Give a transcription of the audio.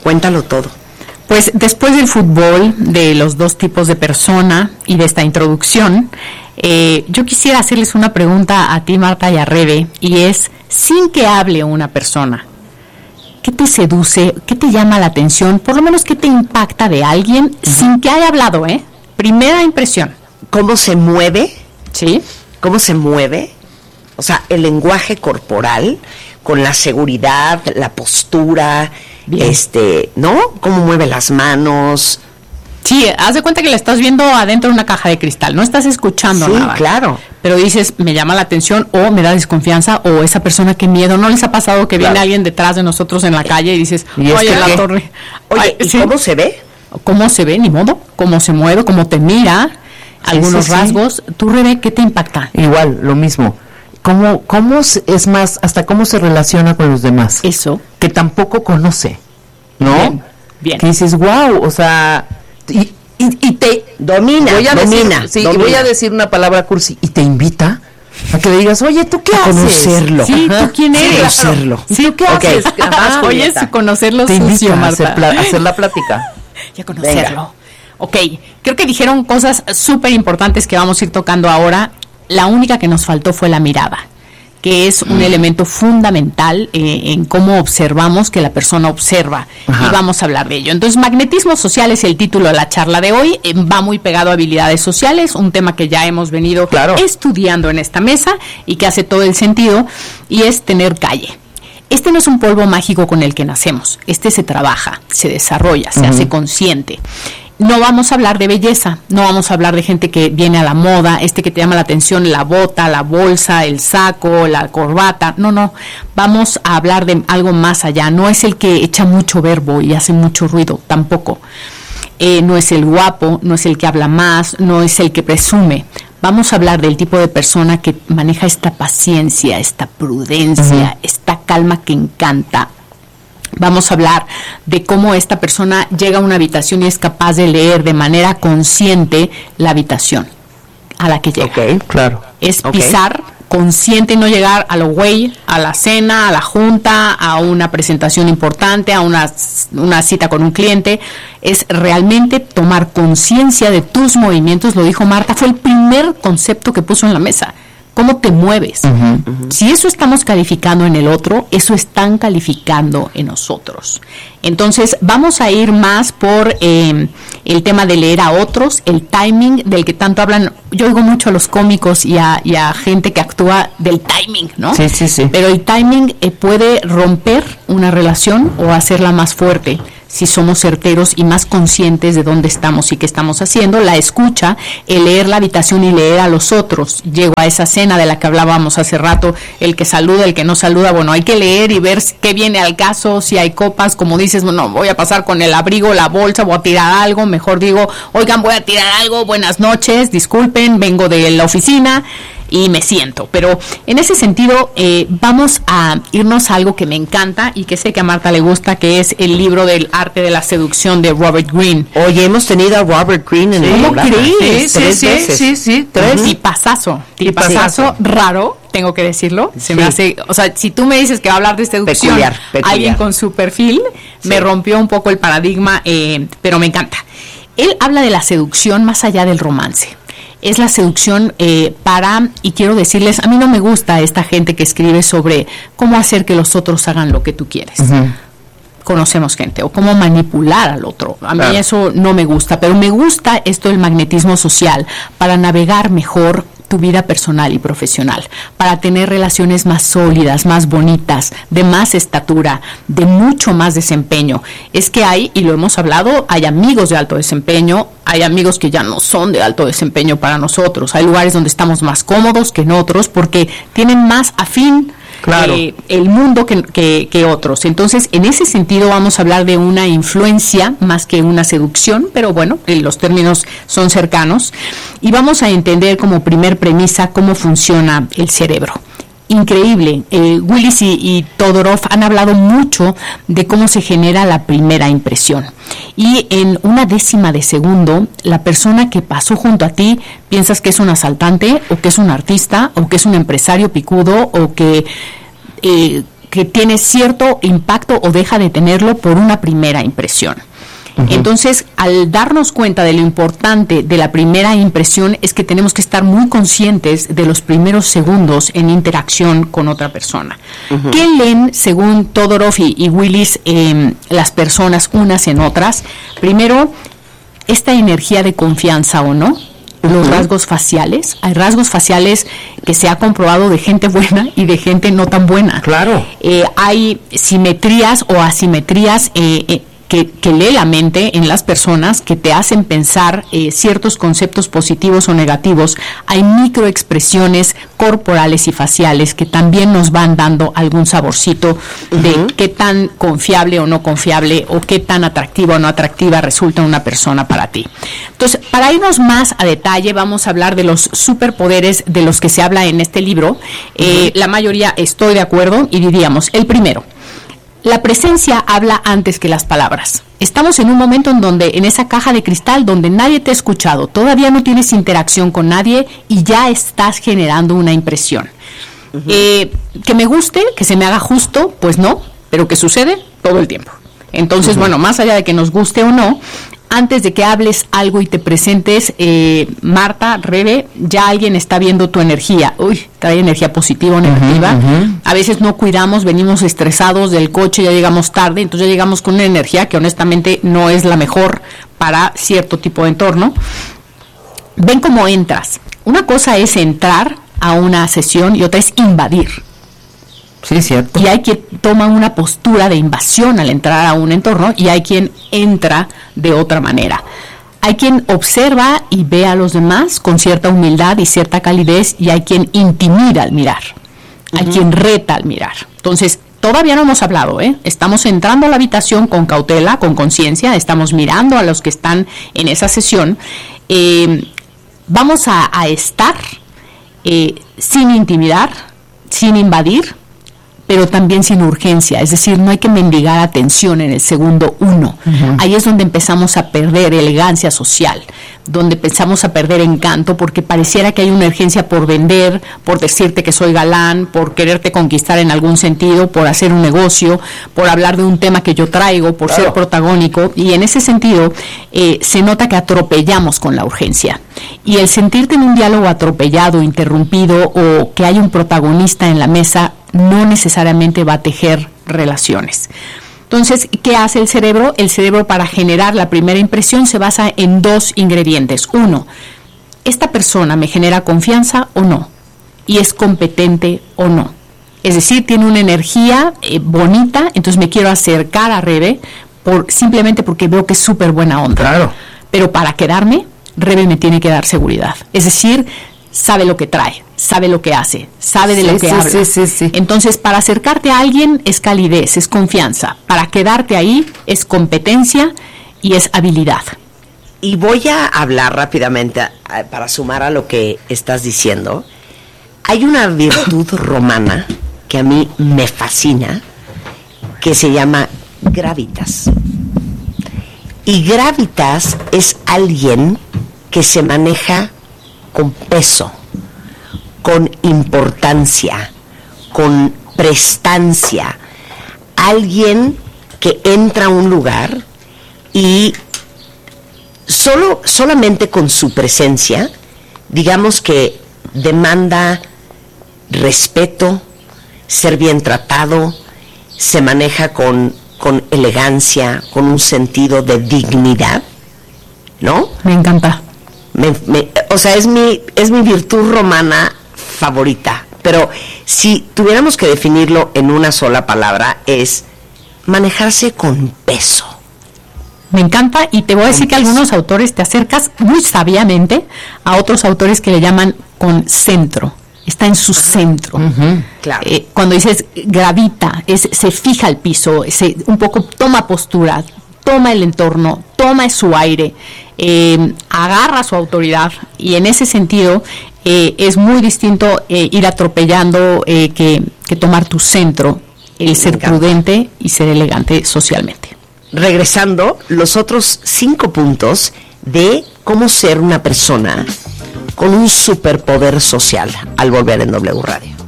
Cuéntalo todo. Pues después del fútbol, de los dos tipos de persona y de esta introducción, yo quisiera hacerles una pregunta a ti, Marta, y a Rebe, y es, sin que hable una persona, ¿qué te seduce, qué te llama la atención, por lo menos qué te impacta de alguien sin que haya hablado, Primera impresión. ¿Cómo se mueve? Sí. ¿Cómo se mueve? O sea, el lenguaje corporal, con la seguridad, la postura, bien, ¿no? Cómo mueve las manos. Sí, haz de cuenta que la estás viendo adentro de una caja de cristal, no estás escuchando nada. Sí, claro. Pero dices, me llama la atención, o me da desconfianza, o esa persona, qué miedo. ¿No les ha pasado que viene alguien detrás de nosotros en la calle y dices, oye, la torre? Oye, ¿y cómo se ve? ¿Cómo se ve? Ni modo. ¿Cómo se mueve? ¿Cómo te mira? Algunos rasgos. ¿Tú, Rebe, qué te impacta? Igual, lo mismo. Es más, hasta cómo se relaciona con los demás. Eso. Que tampoco conoce, ¿no? Bien. Que dices, wow, o sea, y te domina. Voy a decir una palabra cursi, y te invita a que le digas, oye, ¿tú qué haces? Conocerlo. Sí, ¿tú quién eres? Conocerlo. Sí, ¿tú qué haces? Oye, es conocerlo te sucio, invita Marta. a hacer la plática. Y a conocerlo. Venga. Ok, creo que dijeron cosas súper importantes que vamos a ir tocando ahora. La única que nos faltó fue la mirada, que es un elemento fundamental en cómo observamos que la persona observa. Ajá. Y vamos a hablar de ello. Entonces, magnetismo social es el título de la charla de hoy. Va muy pegado a habilidades sociales, un tema que ya hemos venido estudiando en esta mesa y que hace todo el sentido, y es tener calle. Este no es un polvo mágico con el que nacemos. Este se trabaja, se desarrolla, se hace consciente. No vamos a hablar de belleza, no vamos a hablar de gente que viene a la moda, que te llama la atención, la bota, la bolsa, el saco, la corbata. No, vamos a hablar de algo más allá. No es el que echa mucho verbo y hace mucho ruido, tampoco. No es el guapo, no es el que habla más, no es el que presume. Vamos a hablar del tipo de persona que maneja esta paciencia, esta prudencia, esta calma que encanta. Vamos a hablar de cómo esta persona llega a una habitación y es capaz de leer de manera consciente la habitación a la que llega. Ok, claro. Es pisar consciente y no llegar a lo güey, a la cena, a la junta, a una presentación importante, a una cita con un cliente. Es realmente tomar conciencia de tus movimientos. Lo dijo Marta, fue el primer concepto que puso en la mesa. ¿Cómo te mueves? Si eso estamos calificando en el otro, eso están calificando en nosotros. Entonces, vamos a ir más por el tema de leer a otros, el timing del que tanto hablan. Yo oigo mucho a los cómicos y a gente que actúa del timing, ¿no? Sí. Pero el timing puede romper una relación o hacerla más fuerte si somos certeros y más conscientes de dónde estamos y qué estamos haciendo. La escucha, el leer la habitación y leer a los otros. Llego a esa cena de la que hablábamos hace rato, el que saluda, el que no saluda. Bueno, hay que leer y ver qué viene al caso, si hay copas, como dices, bueno, voy a pasar con el abrigo, la bolsa, voy a tirar algo, mejor digo, oigan, voy a tirar algo, buenas noches, disculpen, vengo de la oficina y me siento. Pero en ese sentido vamos a irnos a algo que me encanta y que sé que a Marta le gusta, que es el libro del arte de la seducción de Robert Greene. Oye, hemos tenido a Robert Greene en el programa. ¿Cómo crees? Sí, tres. Tipazazo raro, tengo que decirlo. Se me hace, o sea, si tú me dices que va a hablar de seducción, peculiar. Alguien con su perfil, me rompió un poco el paradigma, pero me encanta. Él habla de la seducción más allá del romance. Es la seducción y quiero decirles, a mí no me gusta esta gente que escribe sobre cómo hacer que los otros hagan lo que tú quieres. Conocemos gente, o cómo manipular al otro. A mí eso no me gusta, pero me gusta esto del magnetismo social para navegar mejor tu vida personal y profesional, para tener relaciones más sólidas, más bonitas, de más estatura, de mucho más desempeño. Es que hay, y lo hemos hablado, hay amigos de alto desempeño, hay amigos que ya no son de alto desempeño para nosotros, hay lugares donde estamos más cómodos que en otros porque tienen más afín el mundo que otros. Entonces, en ese sentido vamos a hablar de una influencia más que una seducción, pero bueno, los términos son cercanos, y vamos a entender como primer premisa cómo funciona el cerebro. Increíble. Willis y Todorov han hablado mucho de cómo se genera la primera impresión. Y en una décima de segundo, la persona que pasó junto a ti, piensas que es un asaltante, o que es un artista, o que es un empresario picudo, o que que tiene cierto impacto o deja de tenerlo por una primera impresión. Entonces, al darnos cuenta de lo importante de la primera impresión, es que tenemos que estar muy conscientes de los primeros segundos en interacción con otra persona. ¿Qué leen, según Todorov y Willis, las personas unas en otras? Primero, esta energía de confianza o no. Los rasgos faciales. Hay rasgos faciales que se ha comprobado de gente buena y de gente no tan buena. Claro. Hay simetrías o asimetrías que lee la mente en las personas, que te hacen pensar ciertos conceptos positivos o negativos. Hay microexpresiones corporales y faciales que también nos van dando algún saborcito de qué tan confiable o no confiable, o qué tan atractiva o no atractiva resulta una persona para ti. Entonces, para irnos más a detalle, vamos a hablar de los superpoderes de los que se habla en este libro. La mayoría estoy de acuerdo, y diríamos, el primero: la presencia habla antes que las palabras. Estamos en un momento en donde, en esa caja de cristal donde nadie te ha escuchado, todavía no tienes interacción con nadie y ya estás generando una impresión. Que me guste, que se me haga justo, pues no, pero que sucede todo el tiempo. Entonces, bueno, más allá de que nos guste o no, antes de que hables algo y te presentes, Marta, Rebe, ya alguien está viendo tu energía. Uy, trae energía positiva o negativa. A veces no cuidamos, venimos estresados del coche, ya llegamos tarde, entonces ya llegamos con una energía que honestamente no es la mejor para cierto tipo de entorno. Ven cómo entras. Una cosa es entrar a una sesión y otra es invadir. Sí, cierto. Y hay quien toma una postura de invasión al entrar a un entorno, y hay quien entra de otra manera. Hay quien observa y ve a los demás con cierta humildad y cierta calidez, y hay quien intimida al mirar. Hay quien reta al mirar. Entonces, todavía no hemos hablado, Estamos entrando a la habitación con cautela, con conciencia, estamos mirando a los que están en esa sesión. Vamos a estar sin intimidar, sin invadir, pero también sin urgencia, es decir, no hay que mendigar atención en el segundo uno. Ahí es donde empezamos a perder elegancia social, donde empezamos a perder encanto, porque pareciera que hay una urgencia por vender, por decirte que soy galán, por quererte conquistar en algún sentido, por hacer un negocio, por hablar de un tema que yo traigo, por ser protagónico, y en ese sentido se nota que atropellamos con la urgencia. Y el sentirte en un diálogo atropellado, interrumpido, o que hay un protagonista en la mesa, no necesariamente va a tejer relaciones. Entonces, ¿qué hace el cerebro? El cerebro, para generar la primera impresión, se basa en dos ingredientes. Uno, ¿esta persona me genera confianza o no? ¿Y es competente o no? Es decir, tiene una energía bonita, entonces me quiero acercar a Rebe simplemente porque veo que es súper buena onda. Claro. Pero para quedarme, Rebe me tiene que dar seguridad. Es decir, sabe lo que trae, sabe lo que hace, sabe de lo que habla. Sí. Entonces, para acercarte a alguien es calidez, es confianza. Para quedarte ahí es competencia y es habilidad. Y voy a hablar rápidamente para sumar a lo que estás diciendo. Hay una virtud romana que a mí me fascina, que se llama gravitas. Y gravitas es alguien que se maneja con peso, con importancia, con prestancia. Alguien que entra a un lugar y solamente con su presencia, digamos que demanda respeto, ser bien tratado, se maneja con elegancia, con un sentido de dignidad, ¿no? Me encanta. O sea, es mi virtud romana favorita, pero si tuviéramos que definirlo en una sola palabra, es manejarse con peso. Me encanta, y te voy a decir que algunos autores te acercas muy sabiamente a otros autores que le llaman con centro. Está en su centro. Claro. Cuando dices gravita, se fija el piso, un poco toma postura, toma el entorno, toma su aire, agarra su autoridad, y en ese sentido es muy distinto ir atropellando que tomar tu centro, el ser prudente y ser elegante socialmente. Regresando, los otros 5 puntos de cómo ser una persona con un superpoder social, al volver en W Radio.